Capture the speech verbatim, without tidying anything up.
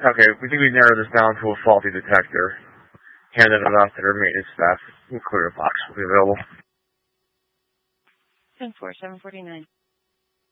Okay, we think we narrowed this down to a faulty detector. Handed it off to their maintenance staff. We'll clear a box will be available. ten four, seven forty-nine.